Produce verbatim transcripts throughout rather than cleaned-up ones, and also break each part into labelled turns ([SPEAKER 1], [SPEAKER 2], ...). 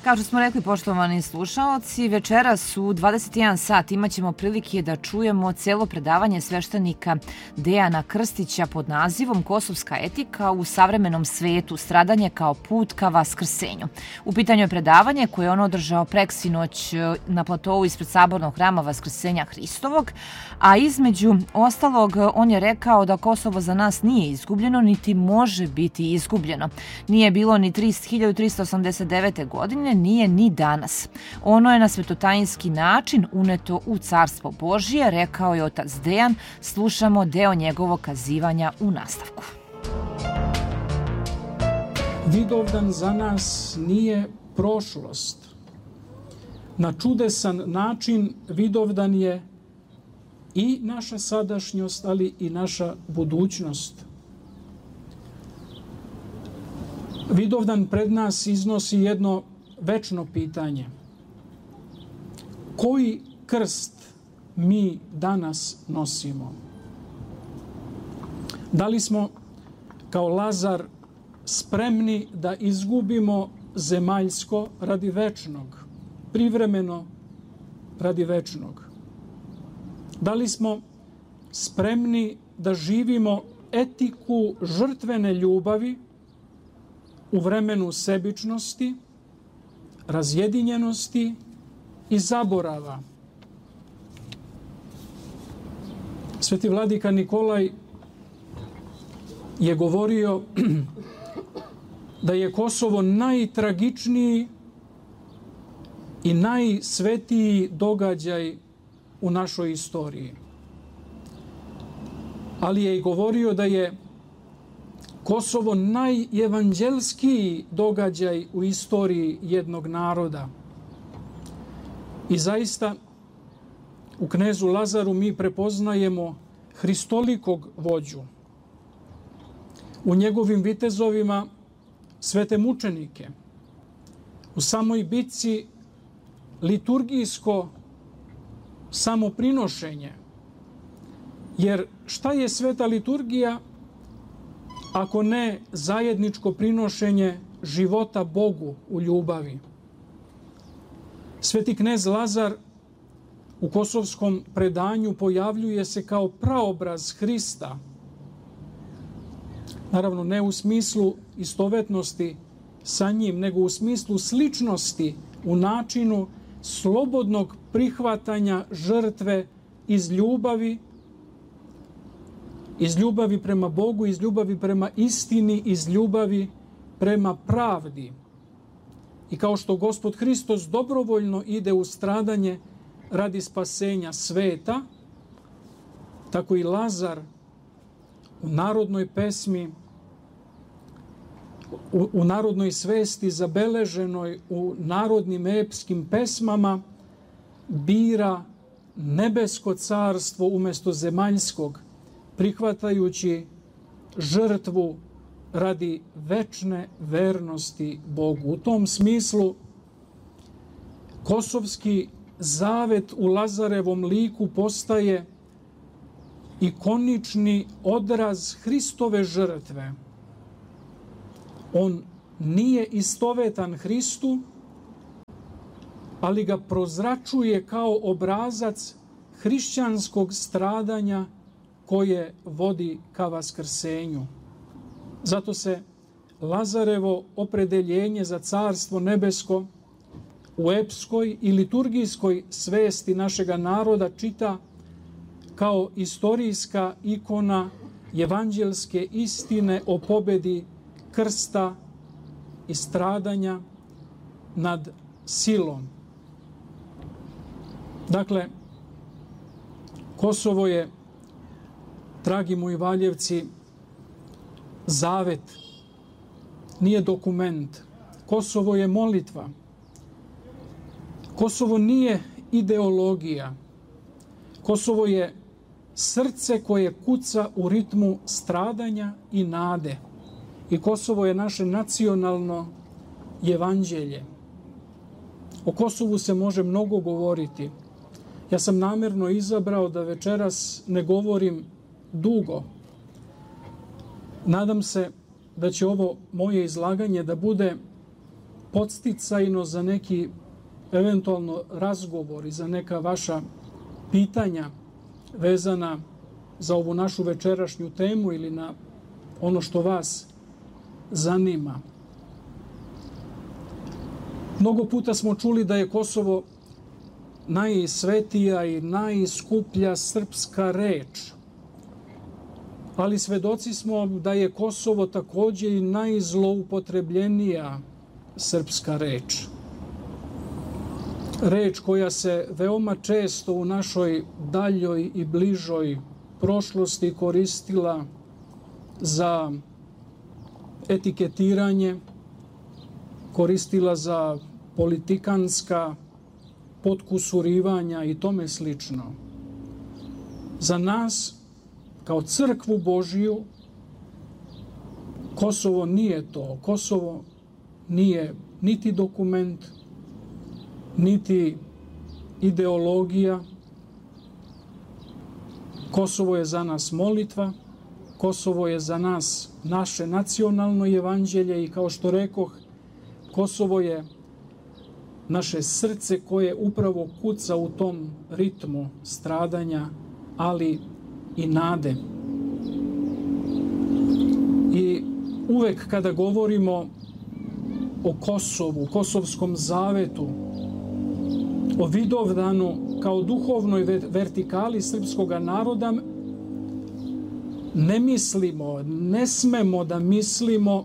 [SPEAKER 1] Kao što smo rekli, poštovani slušaoci, večeras u dvadeset jedan sat imat ćemo prilike da čujemo celo predavanje sveštenika Dejana Krstića pod nazivom Kosovska etika u savremenom svetu, stradanje kao put ka vaskrsenju. U pitanju je predavanje koje je on održao preksinoć na platovu ispred Sabornog hrama Vaskrsenja Hristovog, a između ostalog on je rekao da Kosovo za nas nije izgubljeno, niti može biti izgubljeno. Nije bilo ni hiljadu trista osamdeset devete. godine, nije ni danas. Ono je na svetotajinski način uneto u Carstvo Božije, rekao je otac Dejan. Slušamo deo njegovog kazivanja u nastavku.
[SPEAKER 2] Vidovdan za nas nije prošlost. Na čudesan način Vidovdan je i naša sadašnjost, ali i naša budućnost. Vidovdan pred nas iznosi jedno večno pitanje. Koji krst mi danas nosimo? Da li smo, kao Lazar, spremni da izgubimo zemaljsko radi večnog, privremeno radi večnog? Da li smo spremni da živimo etiku žrtvene ljubavi u vremenu sebičnosti, razjedinjenosti i zaborava? Sveti vladika Nikolaj je govorio da je Kosovo najtragičniji i najsvetiji događaj u našoj istoriji. Ali je i govorio da je Kosovo najevanđelskiji događaj u istoriji jednog naroda. I zaista u knezu Lazaru mi prepoznajemo hristolikog vođu. U njegovim vitezovima svete mučenike. U samoj bitci liturgijsko samoprinošenje. Jer šta je sveta liturgija ako ne zajedničko prinošenje života Bogu u ljubavi? Sveti knez Lazar u kosovskom predanju pojavljuje se kao praobraz Hrista. Naravno, ne u smislu istovetnosti sa njim, nego u smislu sličnosti u načinu slobodnog prihvatanja žrtve iz ljubavi, iz ljubavi prema Bogu, iz ljubavi prema istini, iz ljubavi prema pravdi. I kao što Gospod Hristos dobrovoljno ide u stradanje radi spasenja sveta, tako i Lazar u narodnoj pesmi, u, u narodnoj svesti zabeleženoj u narodnim epskim pesmama bira nebesko carstvo umjesto zemaljskog, prihvatajući žrtvu radi večne vernosti Bogu. U tom smislu kosovski zavet u Lazarevom liku postaje ikonični odraz Hristove žrtve. On nije istovetan Hristu, ali ga prozračuje kao obrazac hrišćanskog stradanja koje vodi ka vaskrsenju. Zato se Lazarevo opredeljenje za carstvo nebesko u epskoj i liturgijskoj svesti našega naroda čita kao istorijska ikona evanđelske istine o pobedi krsta i stradanja nad silom. Dakle, Kosovo je, dragi moji Valjevci, zavet, nije dokument. Kosovo je molitva. Kosovo nije ideologija. Kosovo je srce koje kuca u ritmu stradanja i nade. I Kosovo je naše nacionalno evanđelje. O Kosovu se može mnogo govoriti. Ja sam namjerno izabrao da večeras ne govorim dugo. Nadam se da će ovo moje izlaganje da bude podsticajno za neki eventualno razgovor i za neka vaša pitanja vezana za ovu našu večerašnju temu ili na ono što vas zanima. Mnogo puta smo čuli da je Kosovo najsvetija i najskuplja srpska reč, ali svedoci smo da je Kosovo takođe i najzloupotrebljenija srpska reč. Reč koja se veoma često u našoj daljoj i bližoj prošlosti koristila za etiketiranje, koristila za politikanska potkusurivanja i tome slično. Za nas, kao crkvu Božiju, Kosovo nije to. Kosovo nije niti dokument, niti ideologija. Kosovo je za nas molitva, Kosovo je za nas naše nacionalno evanđelje i kao što rekoh, Kosovo je naše srce koje upravo kuca u tom ritmu stradanja, ali i nade. I uvek kada govorimo o Kosovu, Kosovskom zavetu, o Vidovdanu kao duhovnoj vertikali srpskog naroda, ne mislimo, ne smemo da mislimo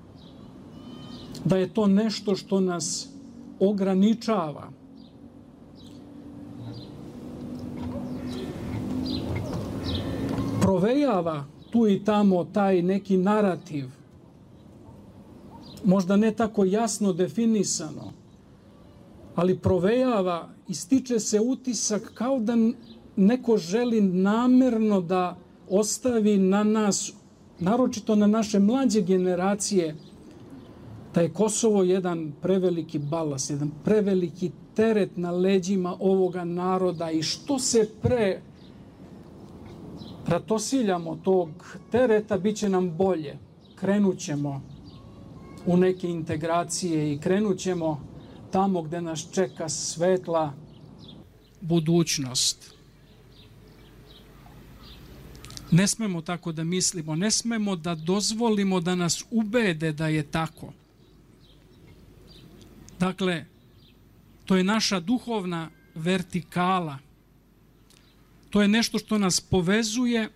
[SPEAKER 2] da je to nešto što nas ograničava. Provejava tu i tamo taj neki narativ, možda ne tako jasno definisano, ali provejava i stiče se utisak kao da neko želi namerno da ostavi na nas, naročito na naše mlađe generacije, da je Kosovo jedan preveliki balas, jedan preveliki teret na leđima ovoga naroda i što se pre ratosiljamo tog tereta, bit će nam bolje. Krenut ćemo u neke integracije i krenut ćemo tamo gde nas čeka svetla budućnost. Ne smemo tako da mislimo, ne smemo da dozvolimo da nas ubede da je tako. Dakle, to je naša duhovna vertikala. To je nešto što nas povezuje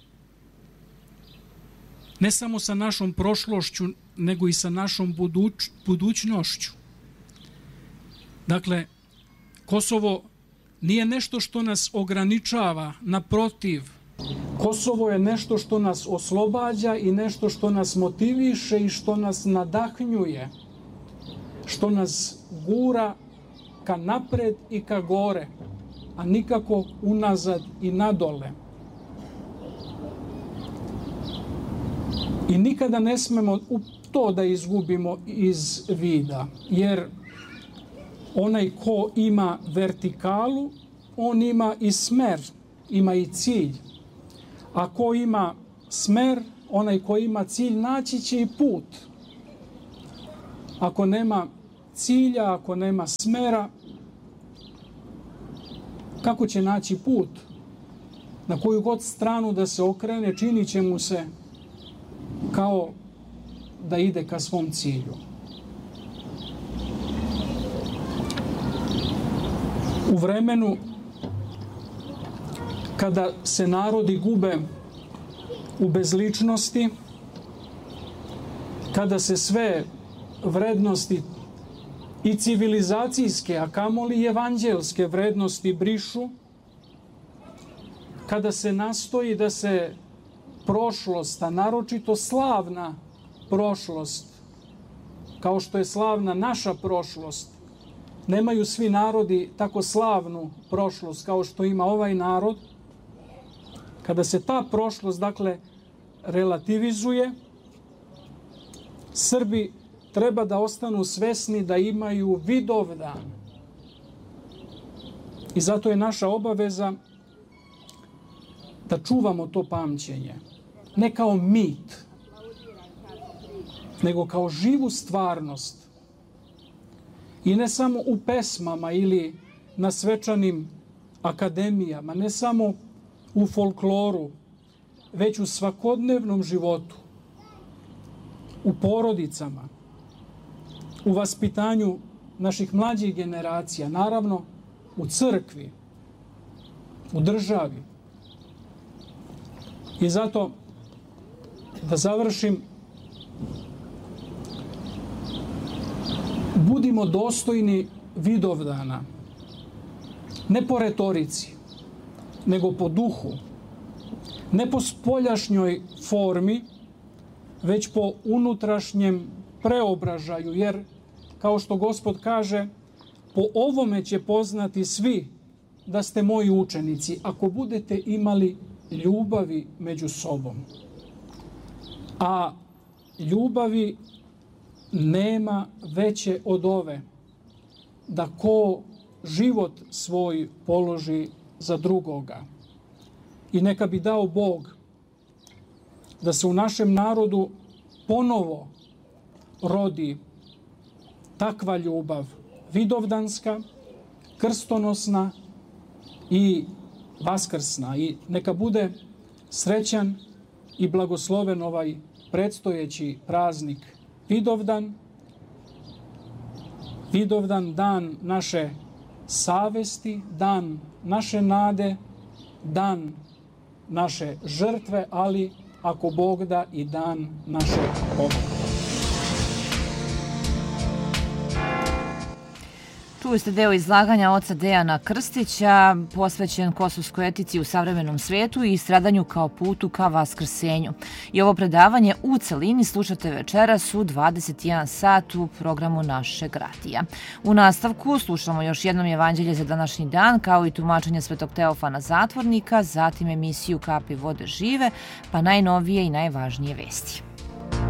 [SPEAKER 2] ne samo sa našom prošlošću, nego i sa našom buduć, budućnošću. Dakle, Kosovo nije nešto što nas ograničava, naprotiv. Kosovo je nešto što nas oslobađa i nešto što nas motiviše i što nas nadahnjuje, što nas gura ka napred i ka gore, a nikako unazad i nadole. I nikada ne smemo to da izgubimo iz vida, jer onaj ko ima vertikalu, on ima i smer, ima i cilj. A ko ima smer, onaj ko ima cilj, naći će i put. Ako nema cilja, ako nema smera, kako će naći put? Na koju god stranu da se okrene, činit će mu se kao da ide ka svom cilju. U vremenu kada se narodi gube u bezličnosti, kada se sve vrednosti i civilizacijske, a kamoli i evanđelske vrednosti brišu, kada se nastoji da se prošlost, a naročito slavna prošlost, kao što je slavna naša prošlost, nemaju svi narodi tako slavnu prošlost kao što ima ovaj narod, kada se ta prošlost, dakle, relativizuje, Srbi treba da ostanu svesni da imaju Vidovdan. I zato je naša obaveza da čuvamo to pamćenje. Ne kao mit, nego kao živu stvarnost. I ne samo u pesmama ili na svečanim akademijama, ne samo u folkloru, već u svakodnevnom životu, u porodicama, u vaspitanju naših mlađih generacija, naravno u crkvi, u državi. I zato, da završim, budimo dostojni Vidovdana, ne po retorici, nego po duhu, ne po spoljašnjoj formi, već po unutrašnjem preobražaju, jer, kao što Gospod kaže, po ovome će poznati svi da ste moji učenici, ako budete imali ljubavi među sobom. A ljubavi nema veće od ove, da ko život svoj položi za drugoga. I neka bi dao Bog da se u našem narodu ponovo rodi takva ljubav, vidovdanska, krstonosna i vaskrsna. I neka bude srećan i blagosloven ovaj predstojeći praznik Vidovdan, Vidovdan, dan naše savesti, dan naše nade, dan naše žrtve, ali ako Bog da i dan naše pobjede.
[SPEAKER 1] Čuli ste deo izlaganja oca Dejana Krstića, posvećen kosovskoj etici u savremenom svetu i stradanju kao putu ka vaskrsenju. I ovo predavanje u celini slušate večeras u dvadeset jedan sat u programu Našeg radija. U nastavku slušamo još jednom evanđelje za današnji dan, kao i tumačenje Svetog Teofana Zatvornika, zatim emisiju Kapi vode žive, pa najnovije i najvažnije vesti.